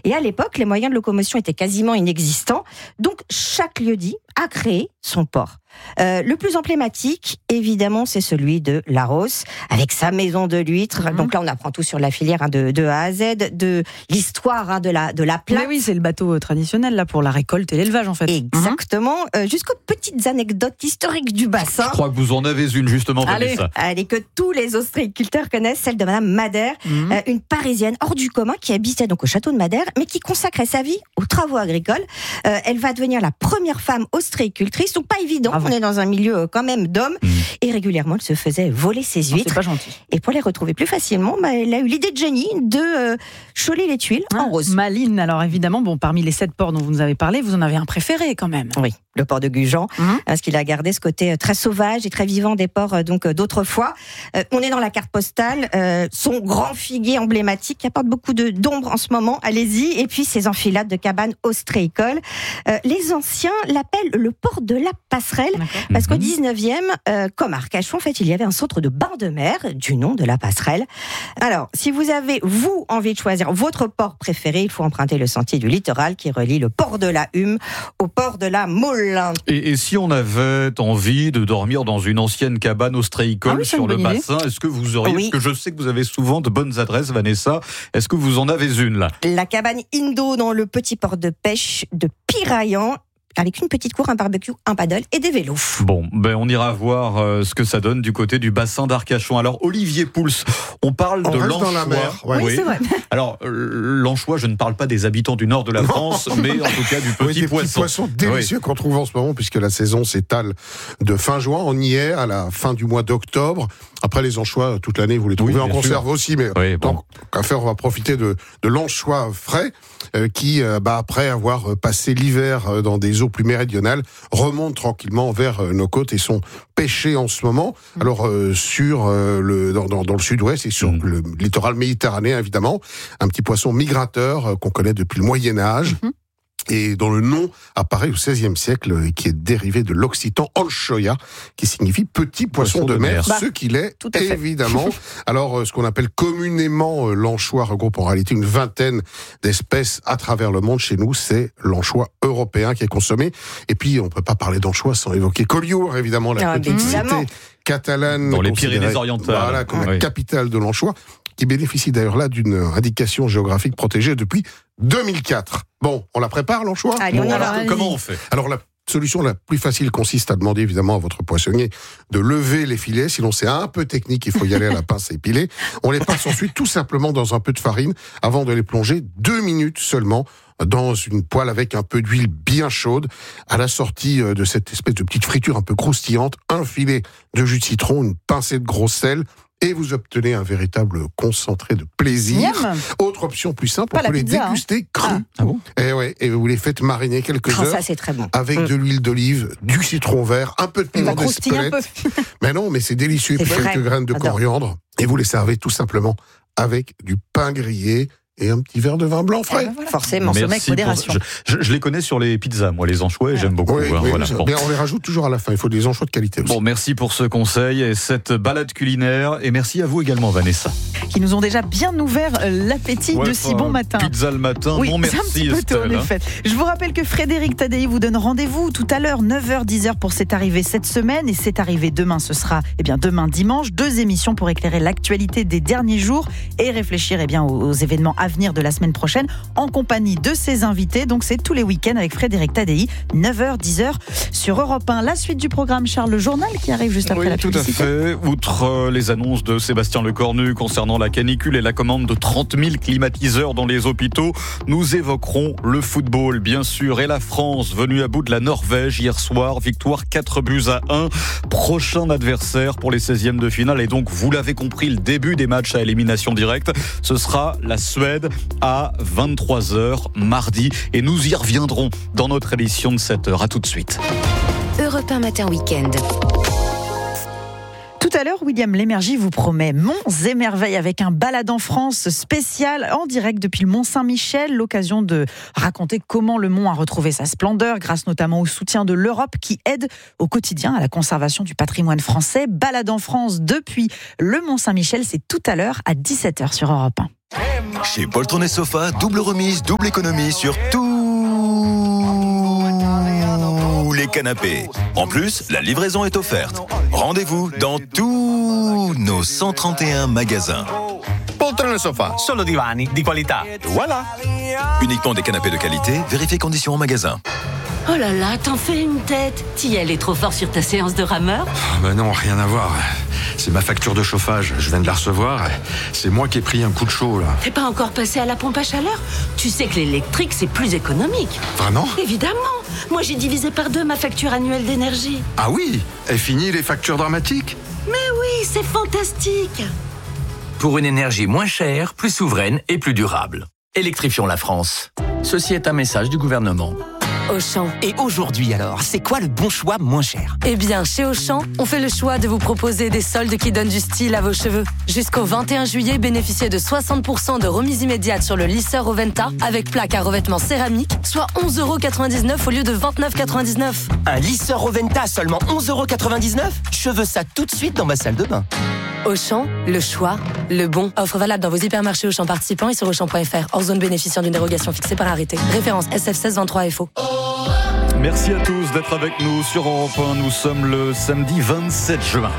Et à l'époque, les moyens de locomotion étaient quasiment inexistants. Donc, chaque lieu-dit a créé son port. Le plus emblématique, évidemment, c'est celui de Larros, avec sa maison de l'huître. Donc là, on apprend tout sur la filière de A à Z, de l'histoire de la plaque. Mais oui, c'est le bateau traditionnel là pour la récolte et l'élevage en fait. Exactement. Jusqu'aux petites anecdotes historiques du bassin. Je crois que vous en avez une justement, Vanessa. Allez, que tous les ostréiculteurs connaissent, celle de Madame Madère, une Parisienne hors du commun qui habitait donc au château de Madère, mais qui consacrait sa vie aux travaux agricoles. Elle va devenir la première femme ostréicultrice, donc pas évident. On est dans un milieu quand même d'hommes, et régulièrement elle se faisait voler ses huîtres. C'est pas gentil. Et pour les retrouver plus facilement, elle a eu l'idée de génie de choler les tuiles en rose. Maline, alors évidemment, parmi les 7 ports dont vous nous avez parlé, vous en avez un préféré quand même. Oui, le port de Gujan, parce qu'il a gardé ce côté très sauvage et très vivant des ports d'autrefois. On est dans la carte postale, son grand figuier emblématique qui apporte beaucoup d'ombre en ce moment, allez-y, et puis ses enfilades de cabanes ostréicoles. Les anciens l'appellent le port de la Passerelle, parce qu'au 19e, comme à Arcachon, en fait, il y avait un centre de bain de mer du nom de la Passerelle. Alors, si vous avez, vous, envie de choisir votre port préféré, il faut emprunter le sentier du littoral qui relie le port de la Hume au port de la Mole. Et si on avait envie de dormir dans une ancienne cabane ostréicole sur le bassin, est-ce que vous auriez, parce que je sais que vous avez souvent de bonnes adresses, Vanessa, est-ce que vous en avez une là? La cabane Indo dans le petit port de pêche de Piraillan, avec une petite cour, un barbecue, un paddle et des vélos. Bon, on ira voir ce que ça donne du côté du bassin d'Arcachon. Alors, Olivier Pouls, on parle de l'anchois. Dans la mer. Oui, c'est vrai. Alors, l'anchois, je ne parle pas des habitants du nord de la France, mais en tout cas du petit poisson. Petits poissons délicieux qu'on trouve en ce moment, puisque la saison s'étale de fin juin. On y est à la fin du mois d'octobre. Après, les anchois, toute l'année, vous les trouvez en conserve aussi, mais tant qu'à faire, on va profiter de l'anchois frais, qui, après avoir passé l'hiver dans des eaux plus méridionales, remontent tranquillement vers nos côtes et sont pêchés en ce moment. Alors, dans le sud-ouest et sur le littoral méditerranéen, évidemment, un petit poisson migrateur qu'on connaît depuis le Moyen-Âge. Et dont le nom apparaît au XVIe siècle, qui est dérivé de l'occitan Olchoya, qui signifie petit poisson de mer, ce qu'il est, évidemment. Alors, ce qu'on appelle communément l'anchois regroupe en réalité une vingtaine d'espèces à travers le monde. Chez nous, c'est l'anchois européen qui est consommé. Et puis, on ne peut pas parler d'anchois sans évoquer Collioure, évidemment, la petite cité catalane. Dans les Pyrénées-Orientales. Voilà, comme la capitale de l'anchois, qui bénéficie d'ailleurs là d'une indication géographique protégée depuis 2004. Bon, on la prépare, l'anchois ? Allez, on y va. Comment on fait ? Alors, la solution la plus facile consiste à demander évidemment à votre poissonnier de lever les filets, sinon c'est un peu technique, il faut y aller à la pince et piler. On les passe ensuite tout simplement dans un peu de farine avant de les plonger 2 minutes seulement dans une poêle avec un peu d'huile bien chaude. À la sortie de cette espèce de petite friture un peu croustillante, un filet de jus de citron, une pincée de gros sel, et vous obtenez un véritable concentré de plaisir. Miam. Autre option plus simple, vous les dégustez crus. Ah bon ? Et vous les faites mariner quelques heures. Ça, c'est très bon. Avec de l'huile d'olive, du citron vert, un peu de piment d'Espelette. Mais non, mais c'est délicieux. Et puis quelques graines de coriandre. Et vous les servez tout simplement avec du pain grillé et un petit verre de vin blanc frais. Forcément, ce mec modération. Je les connais sur les pizzas, moi, les anchois, et j'aime beaucoup. Mais on les rajoute toujours à la fin, il faut des anchois de qualité aussi. Bon, merci pour ce conseil et cette balade culinaire, et merci à vous également, Vanessa. Qui nous ont déjà bien ouvert l'appétit de si bon matin. Pizza le matin, oui, bon merci un petit peu tôt, en effet. Je vous rappelle que Frédéric Tadei vous donne rendez-vous tout à l'heure, 9h, 10h pour C'est arrivé cette semaine, et C'est arrivé demain, ce sera demain dimanche, 2 émissions pour éclairer l'actualité des derniers jours et réfléchir aux événements à venir de la semaine prochaine en compagnie de ses invités. Donc c'est tous les week-ends avec Frédéric Tadei, 9h, 10h sur Europe 1. La suite du programme, Charles, le journal qui arrive juste après la publicité. Tout à fait. Outre les annonces de Sébastien Lecornu concernant la canicule et la commande de 30 000 climatiseurs dans les hôpitaux, nous évoquerons le football, bien sûr, et la France, venue à bout de la Norvège hier soir, victoire 4-1. Prochain adversaire pour les 16e de finale, et donc, vous l'avez compris, le début des matchs à élimination directe, ce sera la Suède à 23h mardi, et nous y reviendrons dans notre édition de 7h. À tout de suite. Europe 1 Matin Week-end. Tout à l'heure, William Lémergie vous promet Monts et Merveilles avec un balade en France spécial en direct depuis le Mont Saint-Michel. L'occasion de raconter comment le mont a retrouvé sa splendeur grâce notamment au soutien de l'Europe qui aide au quotidien à la conservation du patrimoine français. Balade en France depuis le Mont Saint-Michel, c'est tout à l'heure à 17h sur Europe 1. Chez Poltron et Sofa, double remise, double économie sur tous les canapés. En plus, la livraison est offerte. Rendez-vous dans tous nos 131 magasins. Poltron e Sofa, solo divani di qualità. Voilà. Uniquement des canapés de qualité, vérifiez conditions en magasin. Oh là là, t'en fais une tête. T'y allais trop fort sur ta séance de rameur? Bah non, rien à voir. C'est ma facture de chauffage, je viens de la recevoir. C'est moi qui ai pris un coup de chaud, là. T'es pas encore passé à la pompe à chaleur? Tu sais que l'électrique, c'est plus économique. Vraiment? Évidemment. Moi, j'ai divisé par 2 ma facture annuelle d'énergie. Ah oui? Et fini les factures dramatiques? Mais oui, c'est fantastique. Pour une énergie moins chère, plus souveraine et plus durable. Électrifions la France. Ceci est un message du gouvernement. Auchan. Et aujourd'hui alors, c'est quoi le bon choix moins cher? Eh bien, chez Auchan, on fait le choix de vous proposer des soldes qui donnent du style à vos cheveux. Jusqu'au 21 juillet, bénéficiez de 60% de remise immédiate sur le lisseur Roventa avec plaque à revêtement céramique, soit 11,99€ au lieu de 29,99€. Un lisseur Roventa à seulement 11,99€? Je veux ça tout de suite dans ma salle de bain. Auchan, le choix, le bon. Offre valable dans vos hypermarchés Auchan participants et sur Auchan.fr. Hors zone bénéficiant d'une dérogation fixée par arrêté. Référence SF16 23 FO. Merci à tous d'être avec nous sur Europe 1. Nous sommes le samedi 27 juin.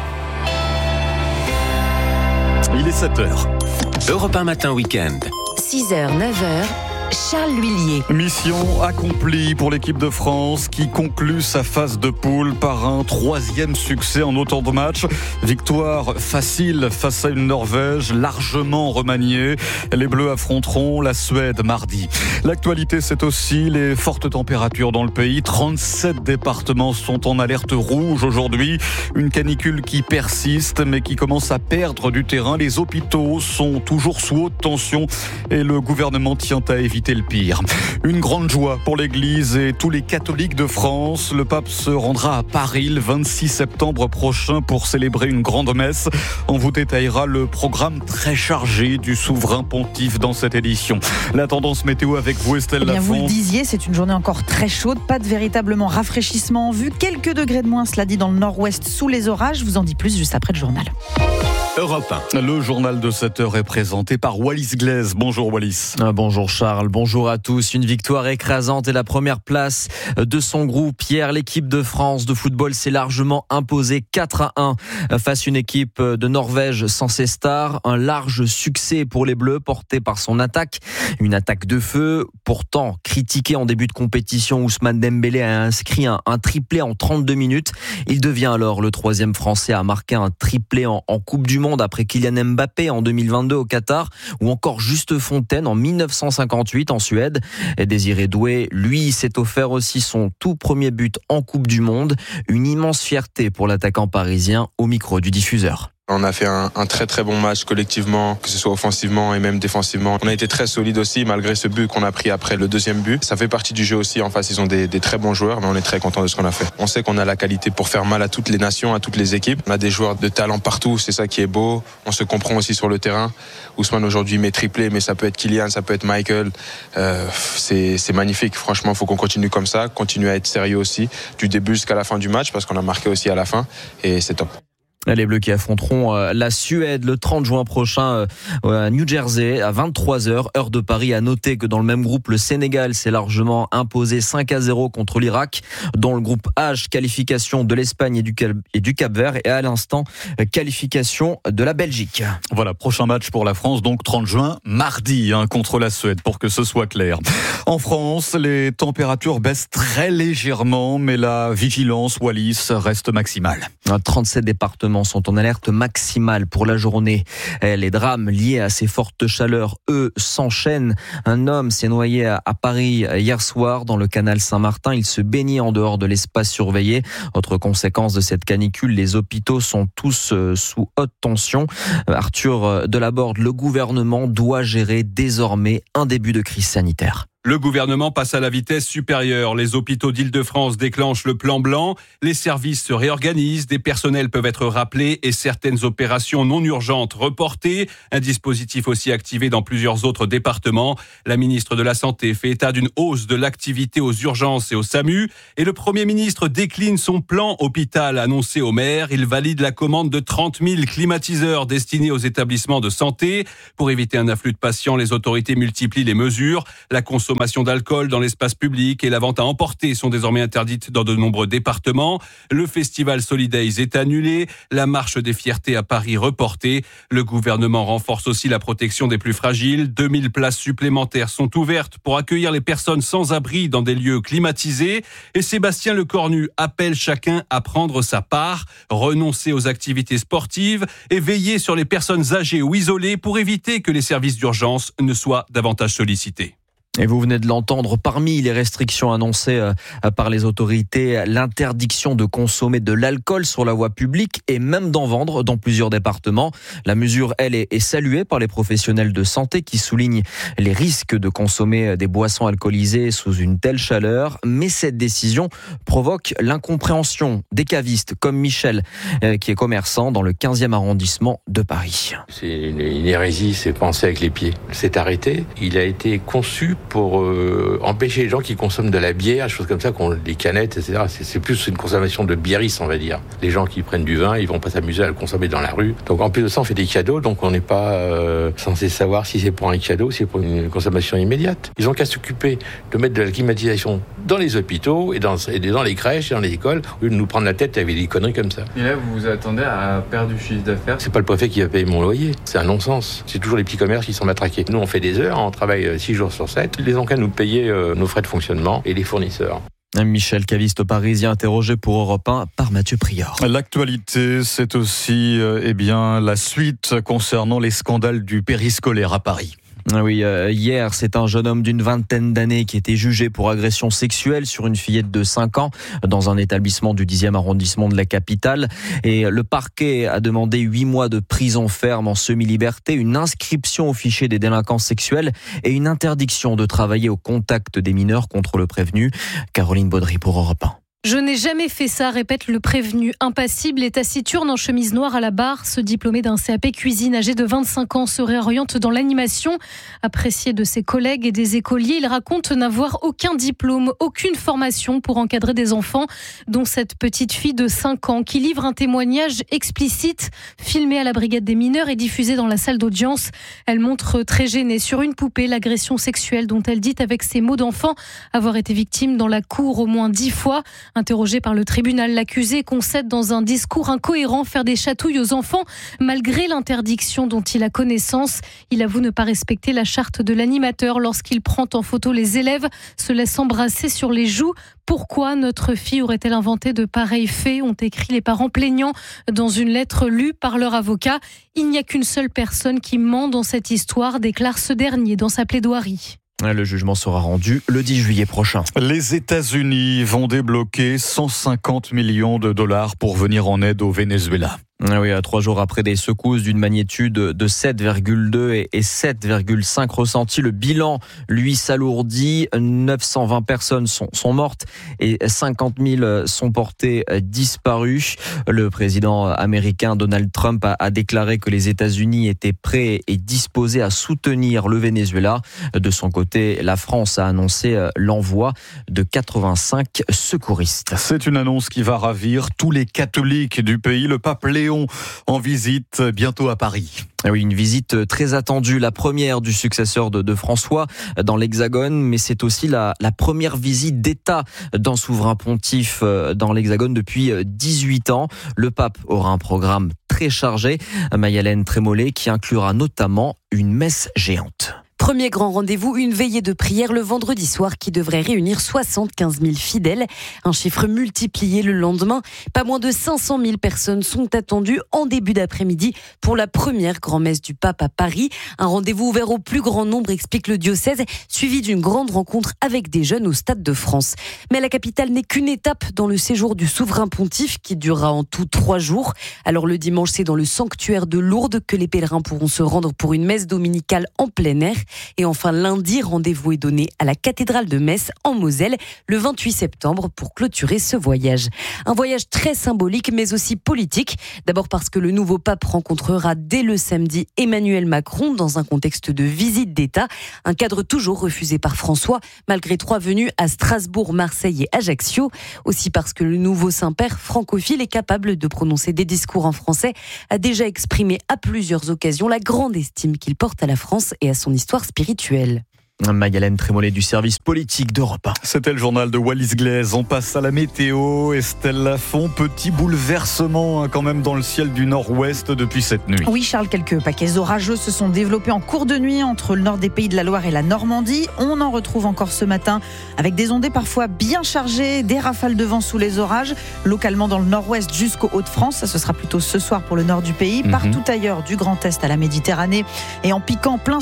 Il est 7h. Europe 1 matin week-end. 6h, 9h. Charles L'Huillier. Mission accomplie pour l'équipe de France qui conclut sa phase de poule par un 3e succès en autant de matchs. Victoire facile face à une Norvège largement remaniée. Les Bleus affronteront la Suède mardi. L'actualité, c'est aussi les fortes températures dans le pays. 37 départements sont en alerte rouge aujourd'hui. Une canicule qui persiste mais qui commence à perdre du terrain. Les hôpitaux sont toujours sous haute tension et le gouvernement tient à éviter le pire. Une grande joie pour l'Église et tous les catholiques de France. Le pape se rendra à Paris le 26 septembre prochain pour célébrer une grande messe. On vous détaillera le programme très chargé du souverain pontife dans cette édition. La tendance météo avec vous, Estelle Lafont. Vous le disiez, c'est une journée encore très chaude, pas de véritablement rafraîchissement en vue. Quelques degrés de moins, cela dit, dans le nord-ouest sous les orages. Je vous en dis plus juste après le journal. Europe 1. Le journal de 7h est présenté par Wallis Glaise. Bonjour Wallis. Bonjour Charles, bonjour à tous. Une victoire écrasante et la première place de son groupe. Hier, l'équipe de France de football s'est largement imposée 4-1 face à une équipe de Norvège sans ses stars. Un large succès pour les Bleus porté par son attaque. Une attaque de feu. Pourtant, critiqué en début de compétition, Ousmane Dembélé a inscrit un triplé en 32 minutes. Il devient alors le 3e Français à marquer un triplé en Coupe du Monde après Kylian Mbappé en 2022 au Qatar ou encore Juste Fontaine en 1958 en Suède. Désiré Doué, lui, s'est offert aussi son tout premier but en Coupe du Monde. Une immense fierté pour l'attaquant parisien au micro du diffuseur. On a fait un très très bon match collectivement, que ce soit offensivement et même défensivement. On a été très solide aussi malgré ce but qu'on a pris après le 2e but. Ça fait partie du jeu aussi. En face, ils ont des très bons joueurs, mais on est très content de ce qu'on a fait. On sait qu'on a la qualité pour faire mal à toutes les nations, à toutes les équipes. On a des joueurs de talent partout, c'est ça qui est beau. On se comprend aussi sur le terrain. Ousmane aujourd'hui met triplé, mais ça peut être Kylian, ça peut être Michael. C'est magnifique. Franchement, il faut qu'on continue comme ça, continuer à être sérieux aussi, du début jusqu'à la fin du match, parce qu'on a marqué aussi à la fin, et c'est top. Les Bleus qui affronteront la Suède le 30 juin prochain à New Jersey à 23h, heure de Paris. À noter que dans le même groupe, le Sénégal s'est largement imposé 5-0 contre l'Irak. Dans le groupe H, qualification de l'Espagne et du Cap-Vert. Et à l'instant, qualification de la Belgique. Voilà, prochain match pour la France, donc 30 juin, mardi, contre la Suède, pour que ce soit clair. En France, les températures baissent très légèrement, mais la vigilance Wallis reste maximale. 37 départements sont en alerte maximale pour la journée. Les drames liés à ces fortes chaleurs, eux, s'enchaînent. Un homme s'est noyé à Paris hier soir dans le canal Saint-Martin. Il se baignait en dehors de l'espace surveillé. Autre conséquence de cette canicule, les hôpitaux sont tous sous haute tension. Arthur Delaborde, le gouvernement doit gérer désormais un début de crise sanitaire. Le gouvernement passe à la vitesse supérieure. Les hôpitaux d'Île-de-France déclenchent le plan blanc. Les services se réorganisent. Des personnels peuvent être rappelés et certaines opérations non urgentes reportées. Un dispositif aussi activé dans plusieurs autres départements. La ministre de la Santé fait état d'une hausse de l'activité aux urgences et au SAMU. Et le Premier ministre décline son plan hôpital annoncé au maire. Il valide la commande de 30 000 climatiseurs destinés aux établissements de santé. Pour éviter un afflux de patients, les autorités multiplient les mesures. La consommation d'alcool dans l'espace public et la vente à emporter sont désormais interdites dans de nombreux départements. Le festival Solidays est annulé. La marche des fiertés à Paris reportée. Le gouvernement renforce aussi la protection des plus fragiles. 2000 places supplémentaires sont ouvertes pour accueillir les personnes sans abri dans des lieux climatisés. Et Sébastien Lecornu appelle chacun à prendre sa part, renoncer aux activités sportives et veiller sur les personnes âgées ou isolées pour éviter que les services d'urgence ne soient davantage sollicités. Et vous venez de l'entendre, parmi les restrictions annoncées par les autorités, l'interdiction de consommer de l'alcool sur la voie publique et même d'en vendre dans plusieurs départements. La mesure, elle, est saluée par les professionnels de santé qui soulignent les risques de consommer des boissons alcoolisées sous une telle chaleur. Mais cette décision provoque l'incompréhension des cavistes comme Michel, qui est commerçant dans le 15e arrondissement de Paris. C'est une hérésie, c'est penser avec les pieds. C'est arrêté. Il a été conçu pour empêcher les gens qui consomment de la bière, des choses comme ça, des canettes, etc. C'est plus une consommation de biérisse, on va dire. Les gens qui prennent du vin, ils vont pas s'amuser à le consommer dans la rue. Donc en plus de ça, on fait des cadeaux, donc on n'est pas censé savoir si c'est pour un cadeau ou si c'est pour une consommation immédiate. Ils ont qu'à s'occuper de mettre de la climatisation dans les hôpitaux et dans les crèches et dans les écoles, au lieu de nous prendre la tête avec des conneries comme ça. Et là, vous vous attendez à perdre du chiffre d'affaires? C'est pas le préfet qui va payer mon loyer. C'est un non-sens. C'est toujours les petits commerces qui sont matraqués. Nous, on fait des heures, on travaille 6 jours sur 7. Ils ont qu'à nous payer nos frais de fonctionnement et les fournisseurs. Michel, caviste parisien, interrogé pour Europe 1 par Mathieu Prior. L'actualité, c'est aussi la suite concernant les scandales du périscolaire à Paris. Oui, hier, c'est un jeune homme d'une vingtaine d'années qui était jugé pour agression sexuelle sur une fillette de 5 ans dans un établissement du 10e arrondissement de la capitale. Et le parquet a demandé 8 mois de prison ferme en semi-liberté, une inscription au fichier des délinquants sexuels et une interdiction de travailler au contact des mineurs contre le prévenu. Caroline Baudry pour Europe 1. Je n'ai jamais fait ça, répète le prévenu. Impassible et taciturne en chemise noire à la barre, ce diplômé d'un CAP cuisine âgé de 25 ans se réoriente dans l'animation. Apprécié de ses collègues et des écoliers, il raconte n'avoir aucun diplôme, aucune formation pour encadrer des enfants, dont cette petite fille de 5 ans qui livre un témoignage explicite, filmé à la brigade des mineurs et diffusé dans la salle d'audience. Elle montre très gênée sur une poupée l'agression sexuelle dont elle dit avec ses mots d'enfant avoir été victime dans la cour au moins 10 fois. Interrogé par le tribunal, l'accusé concède dans un discours incohérent faire des chatouilles aux enfants malgré l'interdiction dont il a connaissance. Il avoue ne pas respecter la charte de l'animateur lorsqu'il prend en photo les élèves, se laisse embrasser sur les joues. Pourquoi notre fille aurait-elle inventé de pareils faits, ont écrit les parents plaignants dans une lettre lue par leur avocat. Il n'y a qu'une seule personne qui ment dans cette histoire, déclare ce dernier dans sa plaidoirie. Le jugement sera rendu le 10 juillet prochain. Les États-Unis vont débloquer 150 millions de dollars pour venir en aide au Venezuela. Oui, 3 jours après des secousses d'une magnitude de 7,2 et 7,5 ressenties, le bilan, lui, s'alourdit. 920 personnes sont mortes et 50 000 sont portées disparues. Le président américain Donald Trump a déclaré que les États-Unis étaient prêts et disposés à soutenir le Venezuela. De son côté, la France a annoncé l'envoi de 85 secouristes. C'est une annonce qui va ravir tous les catholiques du pays. Le pape Léon en visite bientôt à Paris. Oui, une visite très attendue, la première du successeur de François dans l'Hexagone, mais c'est aussi la première visite d'État d'un souverain pontife dans l'Hexagone depuis 18 ans. Le pape aura un programme très chargé, Maï-Hélène Trémollet, qui inclura notamment une messe géante. Premier grand rendez-vous, une veillée de prière le vendredi soir qui devrait réunir 75 000 fidèles. Un chiffre multiplié le lendemain. Pas moins de 500 000 personnes sont attendues en début d'après-midi pour la première grand-messe du pape à Paris. Un rendez-vous ouvert au plus grand nombre, explique le diocèse, suivi d'une grande rencontre avec des jeunes au Stade de France. Mais la capitale n'est qu'une étape dans le séjour du souverain pontife qui durera en tout 3 jours. Alors le dimanche, c'est dans le sanctuaire de Lourdes que les pèlerins pourront se rendre pour une messe dominicale en plein air. Et enfin, lundi, rendez-vous est donné à la cathédrale de Metz, en Moselle, le 28 septembre, pour clôturer ce voyage. Un voyage très symbolique, mais aussi politique. D'abord parce que le nouveau pape rencontrera dès le samedi Emmanuel Macron dans un contexte de visite d'État. Un cadre toujours refusé par François, malgré 3 venues à Strasbourg, Marseille et Ajaccio. Aussi parce que le nouveau Saint-Père francophile est capable de prononcer des discours en français, a déjà exprimé à plusieurs occasions la grande estime qu'il porte à la France et à son histoire spirituelle. Magalène Trémollet du service politique d'Europe 1. C'était le journal de Wallis Glaise. On passe à la météo. Estelle Lafont, petit bouleversement quand même dans le ciel du nord-ouest depuis cette nuit. Oui Charles, quelques paquets orageux se sont développés en cours de nuit entre le nord des Pays de la Loire et la Normandie. On en retrouve encore ce matin avec des ondées parfois bien chargées, des rafales de vent sous les orages, localement dans le nord-ouest jusqu'au Hauts-de-France. Ça, ce sera plutôt ce soir pour le nord du pays. Partout ailleurs, du Grand Est à la Méditerranée et en piquant plein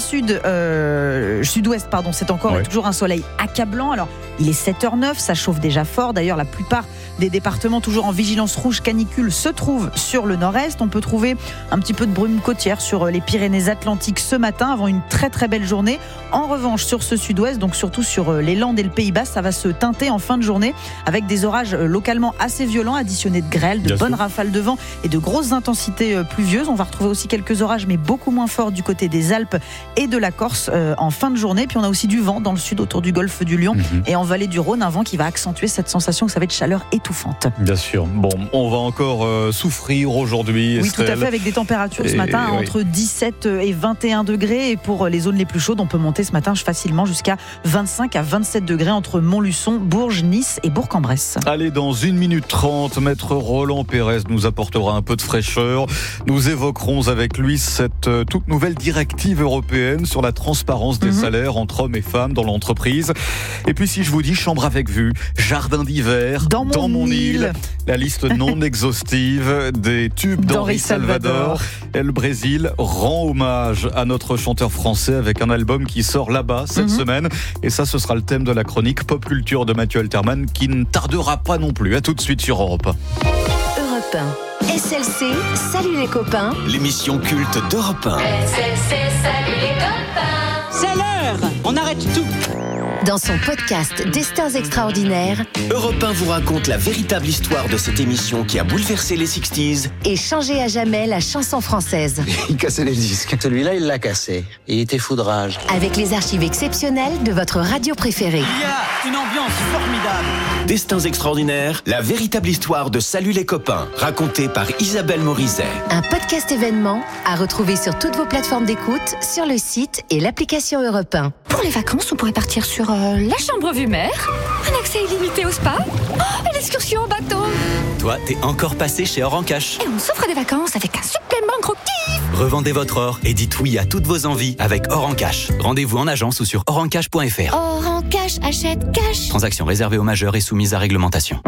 sud-ouest, c'est encore toujours un soleil accablant. Alors, il est 7h09, ça chauffe déjà fort. D'ailleurs, la plupart des départements toujours en vigilance rouge canicule se trouvent sur le nord-est. On peut trouver un petit peu de brume côtière sur les Pyrénées-Atlantiques ce matin avant une très très belle journée. En revanche, sur ce sud-ouest, donc surtout sur les Landes et le Pays Bas, ça va se teinter en fin de journée avec des orages localement assez violents, additionnés de grêle, de bonnes rafales de vent et de grosses intensités pluvieuses. On va retrouver aussi quelques orages, mais beaucoup moins forts du côté des Alpes et de la Corse en fin de journée. Puis on a aussi du vent dans le sud autour du golfe du Lion et en vallée du Rhône, un vent qui va accentuer cette sensation que ça va être chaleur étouffante. Bien sûr. Bon, on va encore souffrir aujourd'hui. Oui, Estelle. tout à fait, avec des températures ce matin entre 17 et 21 degrés. Et pour les zones les plus chaudes, on peut monter ce matin facilement jusqu'à 25 à 27 degrés entre Montluçon, Bourges, Nice et Bourg-en-Bresse. Allez, dans 1 minute 30, maître Roland Pérez nous apportera un peu de fraîcheur. Nous évoquerons avec lui cette toute nouvelle directive européenne sur la transparence des salaires entre hommes et femmes dans l'entreprise. Et puis si je vous dis chambre avec vue, jardin d'hiver, dans mon île, la liste non exhaustive des tubes d'Henri Salvador. Et le Brésil rend hommage à notre chanteur français avec un album qui sort là-bas cette semaine. Et ça, ce sera le thème de la chronique Pop Culture de Mathieu Alterman qui ne tardera pas non plus. À tout de suite sur Europe 1. Europe 1. SLC, salut les copains. L'émission culte d'Europe 1. SLC, salut les copains. C'est l'heure, on arrête tout. Dans son podcast Destins extraordinaires, Europe 1 vous raconte la véritable histoire de cette émission qui a bouleversé les 60s et changé à jamais la chanson française. Il cassait les disques. Celui-là, il l'a cassé. Il était foudrage. Avec les archives exceptionnelles de votre radio préférée. Il y a une ambiance formidable. Destins extraordinaires, la véritable histoire de Salut les copains, racontée par Isabelle Morizet. Un podcast événement à retrouver sur toutes vos plateformes d'écoute, sur le site et l'application Europe 1. Pour les vacances, on pourrait partir sur la chambre vue mer, un accès illimité au spa, l'excursion en bateau. Toi, t'es encore passé chez Or en Cash. Et on s'offre des vacances avec un supplément gros kiff. Revendez votre or et dites oui à toutes vos envies avec Or en Cash. Rendez-vous en agence ou sur orencash.fr. Or en cash, achète cash. Transaction réservée aux majeurs et soumise à réglementation.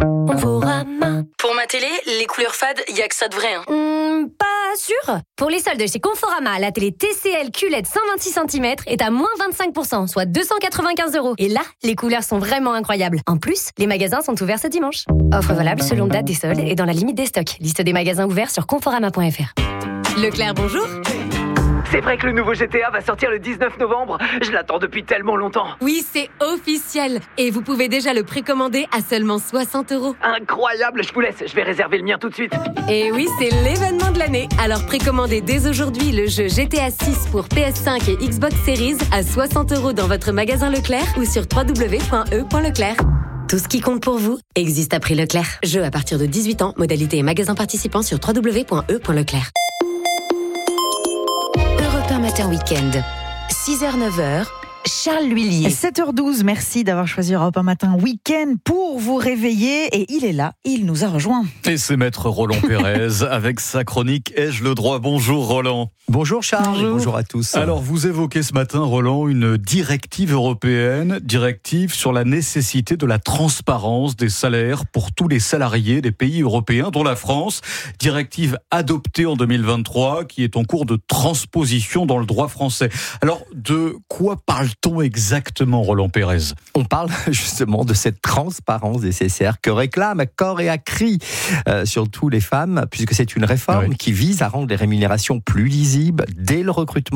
Pour ma télé, les couleurs fades, il y a que ça de vrai. Pas sûr. Pour les soldes chez Conforama, la télé TCL QLED 126 cm est à moins 25%, soit 295 €. Et là, les couleurs sont vraiment incroyables. En plus, les magasins sont ouverts ce dimanche. Offre valable selon date des soldes et dans la limite des stocks. Liste des magasins ouverts sur conforama.fr. Leclerc, bonjour. C'est vrai que le nouveau GTA va sortir le 19 novembre. Je l'attends depuis tellement longtemps. Oui, c'est officiel. Et vous pouvez déjà le précommander à seulement 60 €. Incroyable, je vous laisse. Je vais réserver le mien tout de suite. Et oui, c'est l'événement de l'année. Alors précommandez dès aujourd'hui le jeu GTA 6 pour PS5 et Xbox Series à 60 € dans votre magasin Leclerc ou sur www.e.leclerc. Tout ce qui compte pour vous existe à prix Leclerc. Jeu à partir de 18 ans. Modalité et magasins participants sur www.e.leclerc. Matin Week-end, 6h-9h, Charles L'Huillier. 7h12, merci d'avoir choisi Europe 1 Matin Week-end pour vous réveiller. Et il est là, il nous a rejoint. Et c'est maître Roland Pérez avec sa chronique Ai-je le droit ? Bonjour Roland. Bonjour Charles, bonjour à tous. Alors vous évoquez ce matin, Roland, une directive européenne, directive sur la nécessité de la transparence des salaires pour tous les salariés des pays européens, dont la France. Directive adoptée en 2023, qui est en cours de transposition dans le droit français. Alors de quoi parle-t-on exactement, Roland Pérez ? On parle justement de cette transparence nécessaire que réclament à corps et à cri surtout les femmes, puisque c'est une réforme qui vise à rendre les rémunérations plus lisibles dès le recrutement et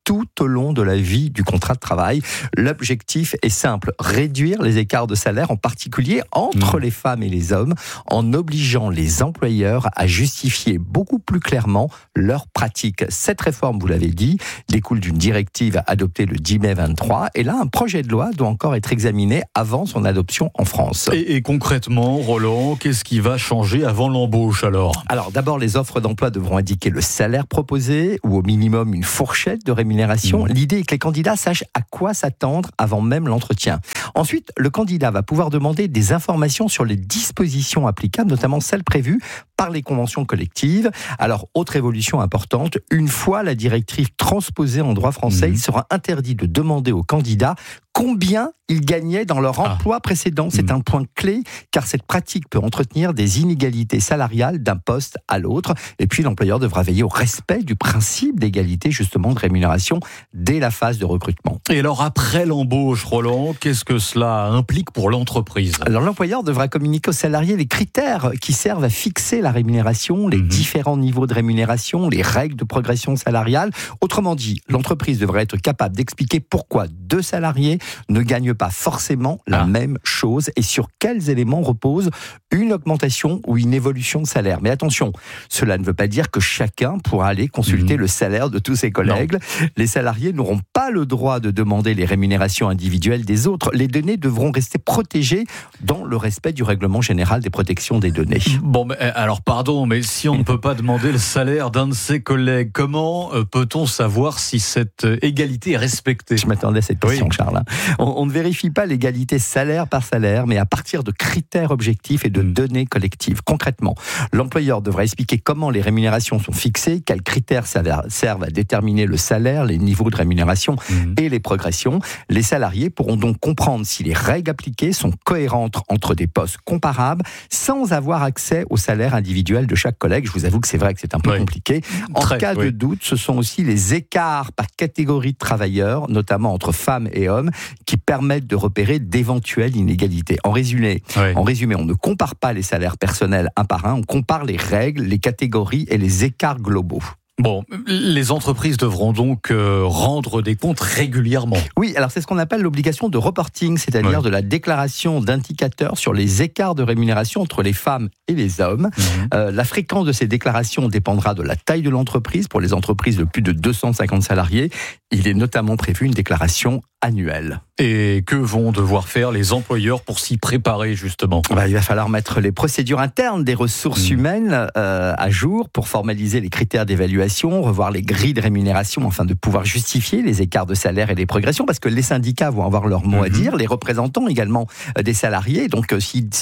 tout au long de la vie du contrat de travail. L'objectif est simple, réduire les écarts de salaire, en particulier entre les femmes et les hommes, en obligeant les employeurs à justifier beaucoup plus clairement leurs pratiques. Cette réforme, vous l'avez dit, découle d'une directive adoptée le 10 mai 23, et là, un projet de loi doit encore être examiné avant son adoption en France. Et concrètement, Roland, qu'est-ce qui va changer avant l'embauche alors ? Alors d'abord, les offres d'emploi devront indiquer le salaire proposé, ou au minimum une fourchette de rémunération. L'idée est que les candidats sachent à quoi s'attendre avant même l'entretien. Ensuite, le candidat va pouvoir demander des informations sur les dispositions applicables, notamment celles prévues par les conventions collectives. Alors, autre évolution importante, une fois la directive transposée en droit français, il sera interdit de demander aux candidats combien ils gagnaient dans leur emploi précédent. C'est un point clé, car cette pratique peut entretenir des inégalités salariales d'un poste à l'autre. Et puis, l'employeur devra veiller au respect du principe d'égalité, justement, de rémunération dès la phase de recrutement. Et alors, après l'embauche, Roland, qu'est-ce que cela implique pour l'entreprise ? Alors, l'employeur devra communiquer aux salariés les critères qui servent à fixer la rémunération, les différents niveaux de rémunération, les règles de progression salariale. Autrement dit, l'entreprise devrait être capable d'expliquer pourquoi 2 salariés ne gagnent pas forcément la même chose et sur quels éléments repose une augmentation ou une évolution de salaire. Mais attention, cela ne veut pas dire que chacun pourra aller consulter le salaire de tous ses collègues. Non. Les salariés n'auront pas le droit de demander les rémunérations individuelles des autres. Les données devront rester protégées dans le respect du règlement général des protections des données. Bon, mais, alors pardon, mais si on ne peut pas demander le salaire d'un de ses collègues, comment peut-on savoir si cette égalité est respectée ? Je m'attendais à cette question, Charles. On ne vérifie pas l'égalité salaire par salaire, mais à partir de critères objectifs et de données collectives. Concrètement, l'employeur devra expliquer comment les rémunérations sont fixées, quels critères servent à déterminer le salaire, les niveaux de rémunération et les progressions. Les salariés pourront donc comprendre si les règles appliquées sont cohérentes entre des postes comparables, sans avoir accès au salaire individuel de chaque collègue. Je vous avoue que c'est vrai que c'est un peu compliqué. En cas de doute, ce sont aussi les écarts par catégorie de travailleurs, notamment entre femmes et hommes, qui permettent de repérer d'éventuelles inégalités. En résumé, on ne compare pas les salaires personnels un par un, on compare les règles, les catégories et les écarts globaux. Bon, les entreprises devront donc rendre des comptes régulièrement. Oui, alors c'est ce qu'on appelle l'obligation de reporting, c'est-à-dire de la déclaration d'indicateurs sur les écarts de rémunération entre les femmes et les hommes. La fréquence de ces déclarations dépendra de la taille de l'entreprise. Pour les entreprises de plus de 250 salariés, il est notamment prévu une déclaration annuelle. Et que vont devoir faire les employeurs pour s'y préparer, justement ? Il va falloir mettre les procédures internes des ressources humaines à jour pour formaliser les critères d'évaluation, revoir les grilles de rémunération afin de pouvoir justifier les écarts de salaire et les progressions, parce que les syndicats vont avoir leur mot à dire, les représentants également des salariés. Donc,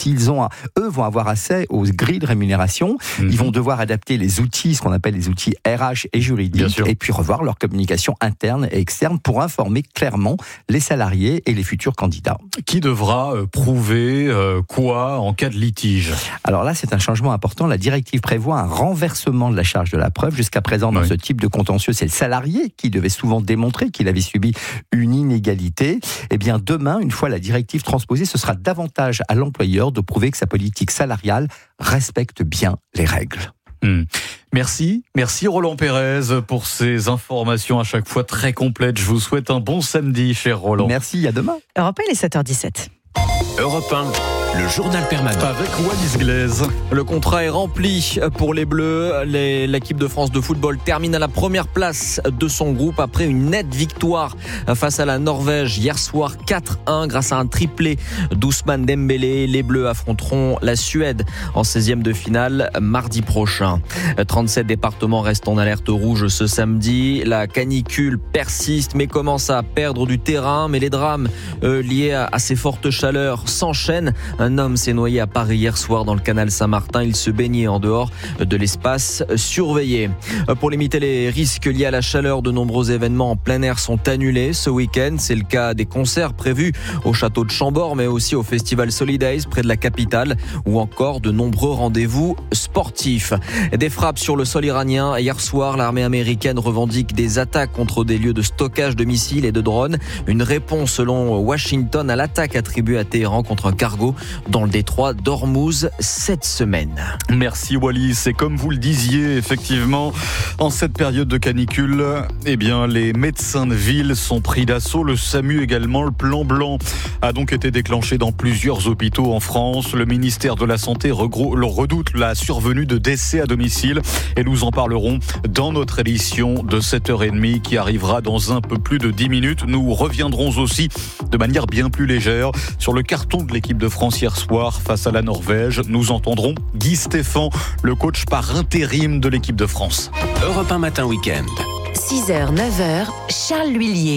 eux vont avoir accès aux grilles de rémunération, ils vont devoir adapter les outils, ce qu'on appelle les outils RH et juridiques, et puis revoir leur communication interne et externe pour informer clairement les salariés et les futurs candidats. Qui devra prouver quoi en cas de litige ? Alors là, c'est un changement important. La directive prévoit un renversement de la charge de la preuve. Jusqu'à présent, dans ce type de contentieux, c'est le salarié qui devait souvent démontrer qu'il avait subi une inégalité. Eh bien, demain, une fois la directive transposée, ce sera davantage à l'employeur de prouver que sa politique salariale respecte bien les règles. Merci Roland Pérez pour ces informations à chaque fois très complètes. Je vous souhaite un bon samedi, cher Roland. Merci, à demain. Europe 1, il est 7h17. Europe 1, le journal permanent. Avec Wallis Glaise. Le contrat est rempli pour les Bleus. L'équipe de France de football termine à la première place de son groupe après une nette victoire face à la Norvège hier soir 4-1 grâce à un triplé d'Ousmane Dembélé. Les Bleus affronteront la Suède en 16e de finale mardi prochain. 37 départements restent en alerte rouge ce samedi. La canicule persiste mais commence à perdre du terrain. Mais les drames liés à ces fortes chaleurs s'enchaînent. Un homme s'est noyé à Paris hier soir dans le canal Saint-Martin. Il se baignait en dehors de l'espace surveillé. Pour limiter les risques liés à la chaleur, de nombreux événements en plein air sont annulés ce week-end. C'est le cas des concerts prévus au château de Chambord, mais aussi au festival Solidays près de la capitale, ou encore de nombreux rendez-vous sportifs. Des frappes sur le sol iranien. Hier soir, l'armée américaine revendique des attaques contre des lieux de stockage de missiles et de drones. Une réponse selon Washington à l'attaque attribuée à Téhéran contre un cargo dans le détroit d'Ormuz cette semaine. Merci Wallis. Et comme vous le disiez, effectivement, en cette période de canicule, eh bien, les médecins de ville sont pris d'assaut. Le SAMU également. Le plan blanc a donc été déclenché dans plusieurs hôpitaux en France. Le ministère de la Santé redoute la survenue de décès à domicile. Et nous en parlerons dans notre édition de 7h30 qui arrivera dans un peu plus de 10 minutes. Nous reviendrons aussi de manière bien plus légère sur le carton de l'équipe de France hier soir face à la Norvège. Nous entendrons Guy Stéphane, le coach par intérim de l'équipe de France. Europe 1 Matin Week-end. 6h, 9h, Charles L'Huillier.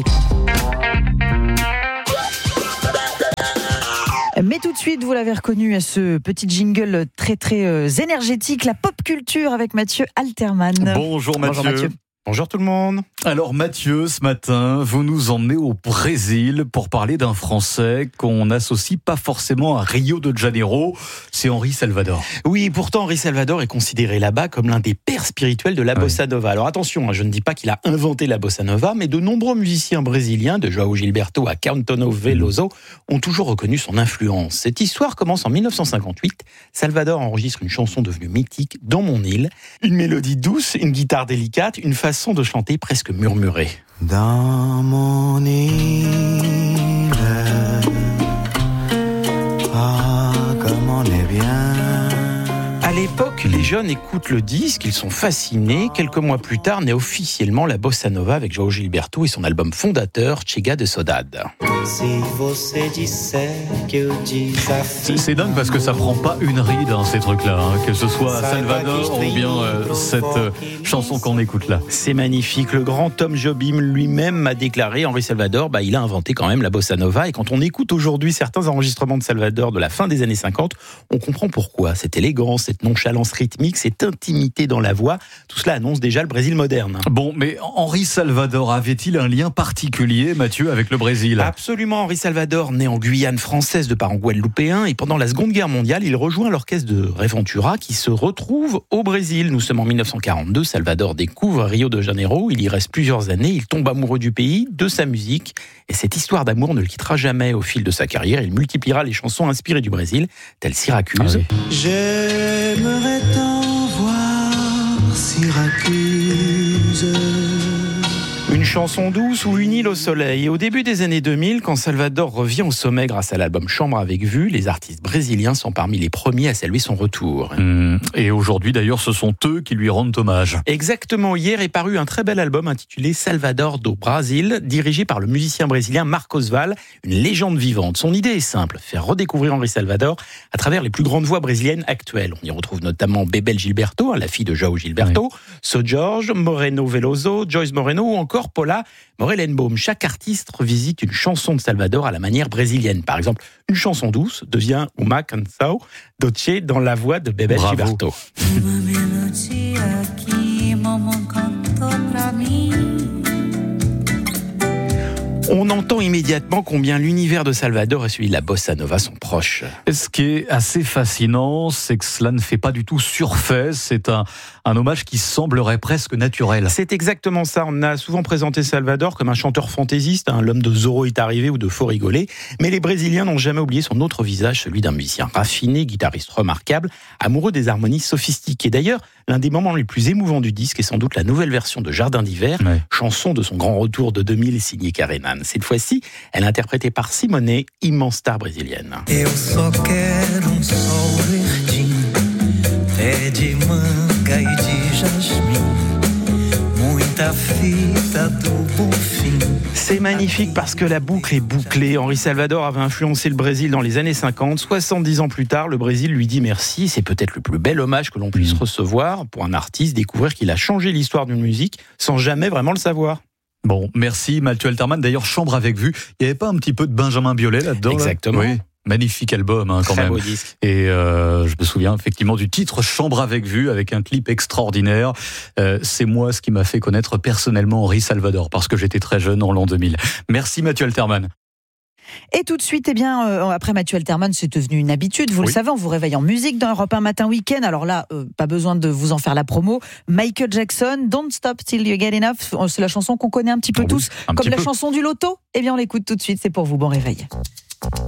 Mais tout de suite, vous l'avez reconnu à ce petit jingle très très énergétique, la pop culture avec Mathieu Alterman. Bonjour Mathieu. Bonjour Mathieu. Bonjour tout le monde. Alors Mathieu, ce matin, vous nous emmenez au Brésil pour parler d'un Français qu'on n'associe pas forcément à Rio de Janeiro, c'est Henri Salvador. Oui, pourtant Henri Salvador est considéré là-bas comme l'un des pères spirituels de la bossa nova. Alors attention, je ne dis pas qu'il a inventé la bossa nova, mais de nombreux musiciens brésiliens, de João Gilberto à Caetano Veloso, ont toujours reconnu son influence. Cette histoire commence en 1958. Salvador enregistre une chanson devenue mythique, Dans mon île, une mélodie douce, une guitare délicate, une façon de chanter presque murmurée. Dans mon île, ah, comme on est bien. À l'époque, les jeunes écoutent le disque, ils sont fascinés. Quelques mois plus tard, naît officiellement la bossa nova avec João Gilberto et son album fondateur, Chega de Saudade. C'est dingue parce que ça prend pas une ride, ces trucs-là, que ce soit Salvador ou bien cette chanson qu'on écoute là. C'est magnifique. Le grand Tom Jobim lui-même a déclaré, Henri Salvador, il a inventé quand même la bossa nova. Et quand on écoute aujourd'hui certains enregistrements de Salvador de la fin des années 50, on comprend pourquoi. Cette élégance, cette nonchalance rythmique, cette intimité dans la voix, tout cela annonce déjà le Brésil moderne. Bon, mais Henri Salvador avait-il un lien particulier, Mathieu, avec le Brésil ? Absolument. Henri Salvador, né en Guyane française de parents guadeloupéens, et pendant la Seconde Guerre mondiale, il rejoint l'orchestre de Ray Ventura qui se retrouve au Brésil. Nous sommes en 1942, Salvador découvre Rio de Janeiro, il y reste plusieurs années, il tombe amoureux du pays, de sa musique, et cette histoire d'amour ne le quittera jamais au fil de sa carrière. Il multipliera les chansons inspirées du Brésil, telles Syracuse. Ah oui. J'aimerais t'en voir Syracuse. Une chanson douce ou une île au soleil. Et au début des années 2000, quand Salvador revient au sommet grâce à l'album Chambre avec vue, les artistes brésiliens sont parmi les premiers à saluer son retour. Et aujourd'hui d'ailleurs, ce sont eux qui lui rendent hommage. Exactement. Hier est paru un très bel album intitulé Salvador do Brasil, dirigé par le musicien brésilien Marcos Valle, une légende vivante. Son idée est simple, faire redécouvrir Henri Salvador à travers les plus grandes voix brésiliennes actuelles. On y retrouve notamment Bebel Gilberto, la fille de João Gilberto, So Jorge, Moreno Veloso, Joyce Moreno ou encore Paula Morelenbaum. Chaque artiste revisite une chanson de Salvador à la manière brésilienne. Par exemple, une chanson douce devient Uma Canção Doce dans la voix de Bebel Gilberto. On entend immédiatement combien l'univers de Salvador et celui de la bossa nova sont proches. Ce qui est assez fascinant, c'est que cela ne fait pas du tout surfait. C'est un hommage qui semblerait presque naturel. C'est exactement ça. On a souvent présenté Salvador comme un chanteur fantaisiste, l'homme de Zorro est arrivé ou de Faut rigoler. Mais les Brésiliens n'ont jamais oublié son autre visage, celui d'un musicien raffiné, guitariste remarquable, amoureux des harmonies sophistiquées. D'ailleurs, l'un des moments les plus émouvants du disque est sans doute la nouvelle version de Jardin d'hiver, chanson de son grand retour de 2000 signée Karenan. Cette fois-ci, elle est interprétée par Simone, immense star brésilienne. Eu só quero sol verdinho, pé de manga e de jasmim, muita fita do bom fim. C'est magnifique parce que la boucle est bouclée. Henri Salvador avait influencé le Brésil dans les années 50. 70 ans plus tard, le Brésil lui dit merci. C'est peut-être le plus bel hommage que l'on puisse recevoir pour un artiste, découvrir qu'il a changé l'histoire d'une musique sans jamais vraiment le savoir. Bon, merci Mathieu Alterman. D'ailleurs, Chambre avec vue, il n'y avait pas un petit peu de Benjamin Biolay là-dedans? Exactement. Oui. Magnifique album quand Très même. beau disque. Et je me souviens effectivement du titre Chambre avec vue avec un clip extraordinaire. C'est moi ce qui m'a fait connaître personnellement Henri Salvador parce que j'étais très jeune en l'an 2000. Merci Mathieu Alterman. Et tout de suite, après Mathieu Alterman, c'est devenu une habitude. Vous le savez, on vous réveille en musique dans Europe 1 Matin Week-end. Alors là, pas besoin de vous en faire la promo. Michael Jackson, Don't Stop Till You Get Enough. C'est la chanson qu'on connaît un petit peu tous, comme la chanson du loto. Eh bien, on l'écoute tout de suite. C'est pour vous. Bon réveil.